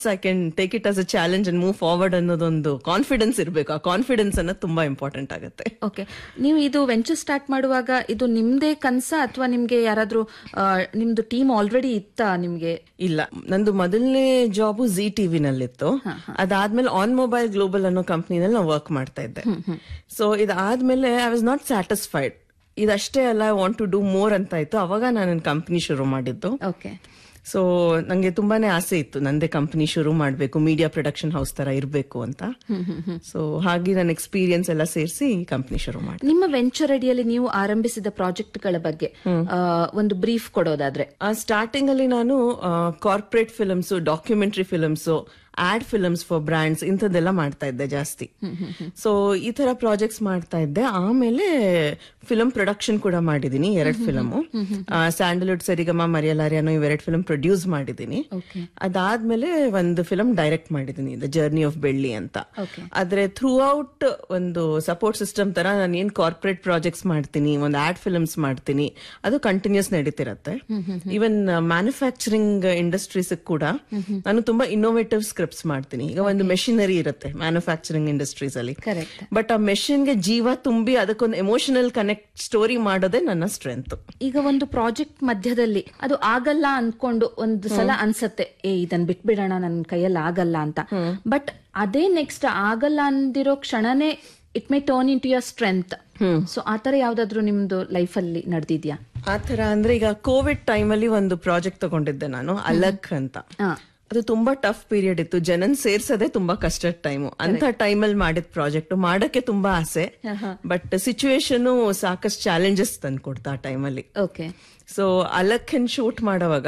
I can take it as a challenge and move forward ಅನ್ನೋದೊಂದು confidence ಇರಬೇಕು. ಆ confidence ಅನ್ನೋದು ತುಂಬಾ ಇಂಪಾರ್ಟೆಂಟ್ ಆಗುತ್ತೆ. ಓಕೆ, ನೀವು ಇದು ವೆಂಚರ್ ಸ್ಟಾರ್ಟ್ ಮಾಡುವಾಗ ಇದು ನಿಮ್ದೇ ಕನ್ಸ ಅಥವಾ ನಿಮ್ಗೆ ಯಾರಾದ್ರೂ ನಿಮ್ದು ಟೀಮ್ ಆಲ್ರೆಡಿ ಇತ್ತಾ ನಿಮ್ಗೆ? ಇಲ್ಲ, ನಂದು ಮೊದಲನೇ ಜಾಬು ಜಿ ಟಿವಿ ನಲ್ಲಿತ್ತು. ಅದಾದ್ಮೇಲೆ ಆನ್ ಮೊಬೈಲ್ ಗ್ಲೋಬಲ್ ಅನ್ನೋ ಕಂಪ್ನಿನಲ್ಲಿ ನಾವು ವರ್ಕ್ ಮಾಡ್ತಾ ಇದ್ದೆ. ಸೊ ಇದಾದ್ಮೇಲೆ ಐ ವಾಸ್ ನಾಟ್ ಸ್ಯಾಟಿಸ್ಫೈಡ್. ಇದಷ್ಟೇ ಅಲ್ಲ, I want to do more ಅಂತ ಇತ್ತು. ಅವಾಗ ನಾನು ಕಂಪ್ನಿ ಶುರು ಮಾಡಿದ್ದು. ಓಕೆ. ಸೊ ನಂಗೆ ತುಂಬಾನೇ ಆಸೆ ಇತ್ತು ನಂದೇ ಕಂಪನಿ ಶುರು ಮಾಡಬೇಕು, ಮೀಡಿಯಾ ಪ್ರೊಡಕ್ಷನ್ ಹೌಸ್ ತರ ಇರಬೇಕು ಅಂತ. ಸೊ ಹಾಗೆ ನನ್ನ ಎಕ್ಸ್ಪೀರಿಯನ್ಸ್ ಎಲ್ಲ ಸೇರಿಸಿ ಕಂಪನಿ ಶುರು ಮಾಡಿ. ನಿಮ್ಮ ವೆಂಚರ್ ಅಡಿಯಲ್ಲಿ ನೀವು ಆರಂಭಿಸಿದ ಪ್ರಾಜೆಕ್ಟ್ ಗಳ ಬಗ್ಗೆ ಒಂದು ಬ್ರೀಫ್ ಕೊಡೋದಾದ್ರೆ? ಸ್ಟಾರ್ಟಿಂಗ್ ಅಲ್ಲಿ ನಾನು corporate films, documentary films, add films for brands ಇಂಥದ್ದೆಲ್ಲ ಮಾಡ್ತಾ ಇದ್ದೆ ಜಾಸ್ತಿ. ಸೊ ಈ ತರ ಪ್ರಾಜೆಕ್ಟ್ಸ್ ಮಾಡ್ತಾ ಇದ್ದೆ. ಆಮೇಲೆ ಫಿಲ್ಮ್ ಪ್ರೊಡಕ್ಷನ್ ಕೂಡ ಮಾಡಿದೀನಿ, 2 ಫಿಲಮ್. ಸ್ಯಾಂಡಲ್ವುಡ್, ಸರಿಗಮ, ಮರಿಯಲಾರಿ ಅನ್ನೋ 2 ಫಿಲ್ಮ್ ಪ್ರೊಡ್ಯೂಸ್ ಮಾಡಿದೀನಿ. ಅದಾದ್ಮೇಲೆ ಒಂದು ಫಿಲ್ಮ್ ಡೈರೆಕ್ಟ್ ಮಾಡಿದೀನಿ, ದ ಜರ್ನಿ ಆಫ್ ಬೆಳ್ಳಿ ಅಂತ. ಆದ್ರೆ ಥ್ರೂ ಔಟ್ ಒಂದು ಸಪೋರ್ಟ್ ಸಿಸ್ಟಮ್ ತರ ನಾನು ಏನ್ ಕಾರ್ಪೊರೇಟ್ ಪ್ರಾಜೆಕ್ಟ್ಸ್ ಮಾಡ್ತೀನಿ, ಒಂದು ಆಡ್ ಫಿಲ್ಮ್ಸ್ ಮಾಡ್ತೀನಿ, ಅದು ಕಂಟಿನ್ಯೂಸ್ ನಡೀತಿರತ್ತೆ. ಈವನ್ ಮ್ಯಾನುಫ್ಯಾಕ್ಚರಿಂಗ್ ಇಂಡಸ್ಟ್ರೀಸ್ ಕೂಡ ನಾನು ತುಂಬಾ ಇನ್ನೋವೇಟಿವ್ ಸ್ಕ್ರಿಪ್ಟ್ಸ್ ಮಾಡ್ತೀನಿ. ಈಗ ಒಂದು ಮೆಷಿನರಿ ಇರುತ್ತೆ ಮ್ಯಾನುಫ್ಯಾಕ್ಚರಿಂಗ್ ಇಂಡಸ್ಟ್ರೀಸ್ ಅಲ್ಲಿ, ಬಟ್ ಆ ಮೆಷಿನ್ ಗೆ ಜೀವ ತುಂಬಿ ಅದಕ್ಕೊಂದು ಎಮೋಷನಲ್ ಕನೆಕ್ಟ್ ಸ್ಟೋರಿ ಮಾಡೋದೇ ನನ್ನ ಸ್ಟ್ರೆಂತ್. ಈಗ ಒಂದು ಪ್ರಾಜೆಕ್ಟ್ ಮಧ್ಯದಲ್ಲಿ ಅದು ಆಗಲ್ಲ ಅನ್ಕೊಂಡು ಒಂದು ಸಲ ಅನ್ಸತ್ತೆ, ಇದನ್ ಬಿಟ್ಬಿಡೋಣ, ನನ್ನ ಕೈಯಲ್ಲಿ ಆಗಲ್ಲ ಅಂತ. ಬಟ್ ಅದೇ ನೆಕ್ಸ್ಟ್ ಆಗಲ್ಲ ಅಂದಿರೋ ಕ್ಷಣನೇ it may turn in to your strength. So ಆತರ ಯಾವ್ದಾದ್ರು ನಿಮ್ದು ಲೈಫ್ ಅಲ್ಲಿ ನಡೆದಿದ್ಯಾ? ಆತರ ಅಂದ್ರೆ ಈಗ ಕೋವಿಡ್ ಟೈಮ್ ಅಲ್ಲಿ ಒಂದು ಪ್ರಾಜೆಕ್ಟ್ ತಗೊಂಡಿದ್ದೆ ನಾನು, ಅಲಕ್ ಅಂತ. ಅದು ತುಂಬಾ ಟಫ್ ಪೀರಿಯಡ್ ಇತ್ತು, ಜನನ್ ಸೇರ್ಸೋದೇ ತುಂಬಾ ಕಷ್ಟದ ಟೈಮು. ಅಂತ ಟೈಮಲ್ಲಿ ಮಾಡಿದ ಪ್ರಾಜೆಕ್ಟ್ ಮಾಡಕ್ಕೆ ತುಂಬಾ ಆಸೆ, ಬಟ್ ಸಿಚುವೇಶನ್ ಸಾಕಷ್ಟು ಚಾಲೆಂಜಸ್ ತಂದ್ಕೊಡ್ತಾ ಆ ಟೈಮಲ್ಲಿ. ಸೊ ಅಲಕ್ಕನ್ ಶೂಟ್ ಮಾಡೋವಾಗ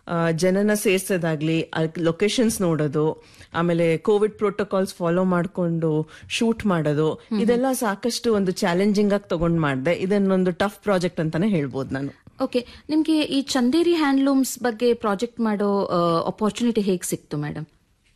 ಜನನ ಸೇರ್ಸೋದಾಗ್ಲಿ, ಲೊಕೇಶನ್ಸ್ ನೋಡೋದು, ಆಮೇಲೆ ಕೋವಿಡ್ ಪ್ರೋಟೋಕಾಲ್ಸ್ ಫಾಲೋ ಮಾಡ್ಕೊಂಡು ಶೂಟ್ ಮಾಡೋದು, ಇದೆಲ್ಲ ಸಾಕಷ್ಟು ಒಂದು ಚಾಲೆಂಜಿಂಗ್ ಆಗಿ ತಗೊಂಡ್ ಮಾಡಿದೆ. ಇದನ್ನೊಂದು ಟಫ್ ಪ್ರಾಜೆಕ್ಟ್ ಅಂತಾನೆ ಹೇಳ್ಬೋದು ನಾನು. ಓಕೆ, ನಿಮ್ಗೆ ಈ ಚಂದೇರಿ ಹ್ಯಾಂಡ್ಲೂಮ್ಸ್ ಬಗ್ಗೆ ಪ್ರಾಜೆಕ್ಟ್ ಮಾಡೋ ಅಪರ್ಚುನಿಟಿ ಹೇಗೆ ಸಿಕ್ತು ಮೇಡಮ್?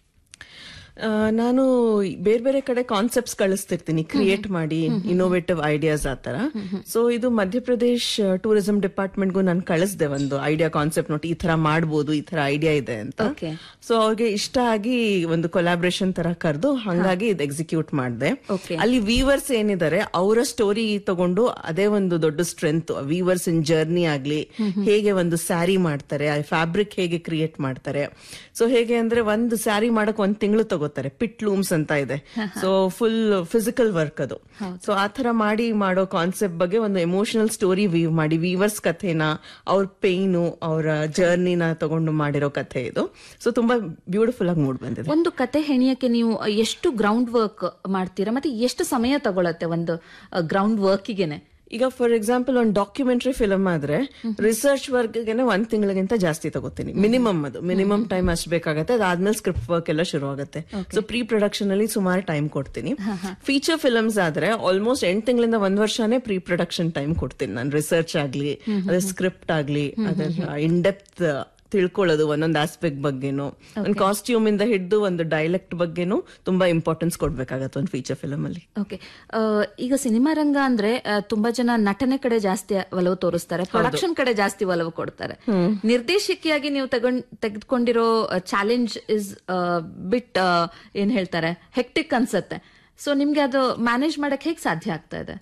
ನಾನು ಬೇರೆ ಬೇರೆ ಕಡೆ ಕಾನ್ಸೆಪ್ಟ್ಸ್ ಕಳಿಸ್ತಿರ್ತೀನಿ, ಕ್ರಿಯೇಟ್ ಮಾಡಿ ಇನ್ನೋವೇಟಿವ್ ಐಡಿಯಾಸ್ ಆತರ. ಸೊ ಇದು ಮಧ್ಯಪ್ರದೇಶ್ ಟೂರಿಸಂ ಡಿಪಾರ್ಟ್ಮೆಂಟ್ಗೂ ನಾನು ಕಳಿಸ್ದೆ ಒಂದು ಐಡಿಯಾ ಕಾನ್ಸೆಪ್ಟ್ ನೋಡಿ, ಈ ತರ ಮಾಡ್ಬೋದು, ಈ ತರ ಐಡಿಯಾ ಇದೆ ಅಂತ. ಸೊ ಅವ್ರಿಗೆ ಇಷ್ಟ ಆಗಿ ಒಂದು ಕೊಲಾಬ್ರೇಷನ್ ತರ ಕರೆದು ಹಂಗಾಗಿ ಇದು ಎಕ್ಸಿಕ್ಯೂಟ್ ಮಾಡಿದೆ. ಅಲ್ಲಿ ವೀವರ್ಸ್ ಏನಿದ್ದಾರೆ ಅವರ ಸ್ಟೋರಿ ತಗೊಂಡು ಅದೇ ಒಂದು ದೊಡ್ಡ ಸ್ಟ್ರೆಂತ್. ವೀವರ್ಸ್ ಇನ್ ಜರ್ನಿ ಆಗ್ಲಿ, ಹೇಗೆ ಒಂದು ಸ್ಯಾರಿ ಮಾಡ್ತಾರೆ, ಫ್ಯಾಬ್ರಿಕ್ ಹೇಗೆ ಕ್ರಿಯೇಟ್ ಮಾಡ್ತಾರೆ. ಸೊ ಹೇಗೆ ಅಂದ್ರೆ ಒಂದು ಸ್ಯಾರಿ ಮಾಡಕ್ 1 ತಿಂಗಳು ತಗೋತಾರೆ, ಪಿಟ್ ಲೂಮ್ಸ್ ಅಂತ ಇದೆ. ಸೊ ಫುಲ್ ಫಿಸಿಕಲ್ ವರ್ಕ್ ಅದು. ಸೊ ಆತರ ಮಾಡೋ ಕಾನ್ಸೆಪ್ಟ್ ಬಗ್ಗೆ ಒಂದು ಎಮೋಷನಲ್ ಸ್ಟೋರಿ ವೀವ್ ಮಾಡಿ, ವೀವರ್ಸ್ ಕಥೆನ, ಅವ್ರ ಪೇಯ್ನು, ಅವರ ಜರ್ನಿನ ತಗೊಂಡು ಮಾಡಿರೋ ಕಥೆ ಇದು. ಸೊ ತುಂಬಾ ಬ್ಯೂಟಿಫುಲ್ ಆಗಿ ಮೂಡ್ ಬಂದಿದೆ. ಒಂದು ಕತೆ ಹೆಣಿಯಕ್ಕೆ ನೀವು ಎಷ್ಟು ಗ್ರೌಂಡ್ ವರ್ಕ್ ಮಾಡ್ತೀರಾ, ಮತ್ತೆ ಎಷ್ಟು ಸಮಯ ತಗೊಳತ್ತೆ ಒಂದು ಗ್ರೌಂಡ್ ವರ್ಕಿಗೆನೆ? ಈಗ ಫಾರ್ ಎಕ್ಸಾಂಪಲ್ ಒಂದು ಡಾಕ್ಯುಮೆಂಟರಿ ಫಿಲಮ್ ಆದ್ರೆ ರಿಸರ್ಚ್ ವರ್ಕ್ಗೆ 1 ತಿಂಗಳಿಗಿಂತ ಜಾಸ್ತಿ ತಗೋತೀನಿ ಮಿನಿಮಮ್. ಅದು ಮಿನಿಮಮ್ ಟೈಮ್ ಅಷ್ಟು ಬೇಕಾಗತ್ತೆ. ಅದಾದ್ಮೇಲೆ ಸ್ಕ್ರಿಪ್ಟ್ ವರ್ಕ್ ಎಲ್ಲ ಶುರು ಆಗುತ್ತೆ. ಸೊ ಪ್ರೀ ಪ್ರೊಡಕ್ಷನ್ ಅಲ್ಲಿ ಸುಮಾರು ಟೈಮ್ ಕೊಡ್ತೀನಿ. ಫೀಚರ್ ಫಿಲಮ್ಸ್ ಆದ್ರೆ ಆಲ್ಮೋಸ್ಟ್ 8 ತಿಂಗಳಿಂದ 1 ವರ್ಷನೇ ಪ್ರೀ ಪ್ರೊಡಕ್ಷನ್ ಟೈಮ್ ಕೊಡ್ತೀನಿ ನಾನು. ರಿಸರ್ಚ್ ಆಗ್ಲಿ, ಅದ್ರ ಸ್ಕ್ರಿಪ್ಟ್ ಆಗ್ಲಿ, ಅದರ ಇನ್ ಡೆಪ್ತ್ ತಿಳ್ಕೊಳ್ಳೋದು ಒಂದೊಂದು ಆಸ್ಪೆಕ್ಟ್ ಬಗ್ಗೆನು, ಒಂದು ಕಾಸ್ಟ್ಯೂಮ್ ಇಂದ ಹಿಡಿದು ಒಂದು ಡೈಲೆಕ್ಟ್ ಬಗ್ಗೆನು ತುಂಬಾ ಇಂಪಾರ್ಟೆನ್ಸ್ ಕೊಡ್ಬೇಕಾಗತ್ತೆ ಒಂದು ಫೀಚರ್ ಫಿಲಮ್ ಅಲ್ಲಿ. ಓಕೆ, ಈಗ ಸಿನಿಮಾ ರಂಗ ಅಂದ್ರೆ ತುಂಬಾ ಜನ ನಟನೆ ಕಡೆ ಜಾಸ್ತಿ ಒಲವು ತೋರಿಸ್ತಾರೆ, ಪ್ರೊಡಕ್ಷನ್ ಕಡೆ ಜಾಸ್ತಿ ಒಲವು ಕೊಡ್ತಾರೆ. ನಿರ್ದೇಶಕಿಯಾಗಿ ನೀವು ತೆಗೆದುಕೊಂಡಿರೋ ಚಾಲೆಂಜ್ ಇಸ್ ಬಿಟ್ ಏನ್ ಹೇಳ್ತಾರೆ, ಹೆಕ್ಟಿಕ್ ಅನ್ಸತ್ತೆ. ಸೊ ನಿಮ್ಗೆ ಅದು ಮ್ಯಾನೇಜ್ ಮಾಡಕ್ ಹೇಗೆ ಸಾಧ್ಯ ಆಗ್ತಾ ಇದೆ?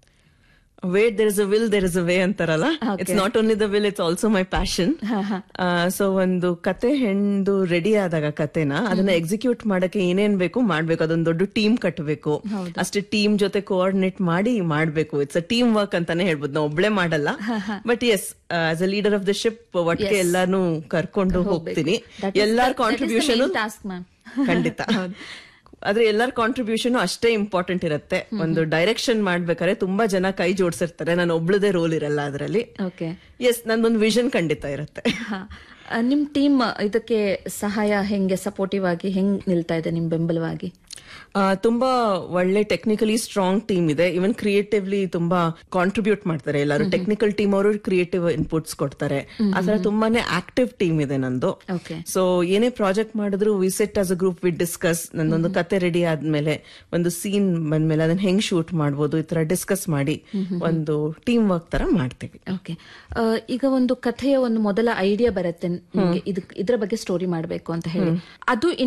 Where there is a will, there is a way ಅಂತಾರಲ್ಲ. It's not only the will, it's also my passion. So ಒಂದು ಕತೆ ಹೆಣ್ದು ರೆಡಿ ಆದಾಗ ಕತೆನ ಅದನ್ನ ಎಕ್ಸಿಕ್ಯೂಟ್ ಮಾಡಕ್ಕೆ ಏನೇನ್ ಬೇಕು ಮಾಡ್ಬೇಕು. ಅದೊಂದು ದೊಡ್ಡ ಟೀಮ್ ಕಟ್ಟಬೇಕು, ಅಷ್ಟೇ ಟೀಮ್ ಜೊತೆ ಕೋಆರ್ಡಿನೇಟ್ ಮಾಡಿ ಮಾಡ್ಬೇಕು. ಇಟ್ಸ್ ಅ ಟೀಮ್ ವರ್ಕ್ ಅಂತಾನೆ ಹೇಳ್ಬೋದು, ನಾವು ಒಬ್ಳೆ ಮಾಡಲ್ಲ. But S, as a leader of the ship ಒಟ್ಟಿಗೆ ಎಲ್ಲಾನು ಕರ್ಕೊಂಡು ಹೋಗ್ತೀನಿ. ಎಲ್ಲಾರ ಕಾಂಟ್ರಿಬ್ಯೂಷನ್ ಖಂಡಿತ, ಆದ್ರೆ ಎಲ್ಲರ ಕಾಂಟ್ರಿಬ್ಯೂಷನ್ ಅಷ್ಟೇ ಇಂಪಾರ್ಟೆಂಟ್ ಇರುತ್ತೆ. ಒಂದು ಡೈರೆಕ್ಷನ್ ಮಾಡ್ಬೇಕಾದ್ರೆ ತುಂಬಾ ಜನ ಕೈ ಜೋಡಿಸಿರ್ತಾರೆ, ನಾನು ಒಬ್ಳದೇ ರೋಲ್ ಇರಲ್ಲ ಅದರಲ್ಲಿ. ಎಸ್, ನಂದೊಂದು ವಿಷನ್ ಖಂಡಿತ ಇರುತ್ತೆ. ನಿಮ್ ಟೀಮ್ ಇದಕ್ಕೆ ಸಹಾಯ ಹೆಂಗೆ, ಸಪೋರ್ಟಿವ್ ಆಗಿ ಹೆಂಗ್ ನಿಲ್ತಾ ಇದೆ ನಿಮ್ ಬೆಂಬಲವಾಗಿ? ತುಂಬಾ ಒಳ್ಳೆ ಟೆಕ್ನಿಕಲಿ ಸ್ಟ್ರಾಂಗ್ ಟೀಮ್ ಇದೆ. ಇವನ್ ಕ್ರಿಯೇಟಿವ್ಲಿ ತುಂಬಾ ಕಾಂಟ್ರಿಬ್ಯೂಟ್ ಮಾಡ್ತಾರೆ ಎಲ್ಲರೂ. ಟೆಕ್ನಿಕಲ್ ಟೀಮ್ ಅವರು ಕ್ರಿಯೇಟಿವ್ ಇನ್ಪುಟ್ಸ್ ಕೊಡ್ತಾರೆ. ಆತರ ತುಂಬಾನೇ ಆಕ್ಟಿವ್ ಟೀಮ್ ಇದೆ ನಂದು. ಸೊ ಏನೇ ಪ್ರಾಜೆಕ್ಟ್ ಮಾಡಿದ್ರು V set as a group, we discuss. ನಂದೊಂದು ಕತೆ ರೆಡಿ ಆದ್ಮೇಲೆ, ಒಂದು ಸೀನ್ ಬಂದ್ಮೇಲೆ ಅದನ್ನ ಹೆಂಗ್ ಶೂಟ್ ಮಾಡ್ಬೋದು ಈ ತರ ಡಿಸ್ಕಸ್ ಮಾಡಿ ಒಂದು ಟೀಮ್ ವರ್ಕ್ ತರ ಮಾಡ್ತೀವಿ. ಓಕೆ, ಈಗ ಒಂದು ಕಥೆಯ ಒಂದು ಮೊದಲ ಐಡಿಯಾ ಬರುತ್ತೆ ನಿಮ್ಗೆ, ಇದ್ರ ಬಗ್ಗೆ ಸ್ಟೋರಿ ಮಾಡ್ಬೇಕು ಅಂತ ಹೇಳಿ, ಅದು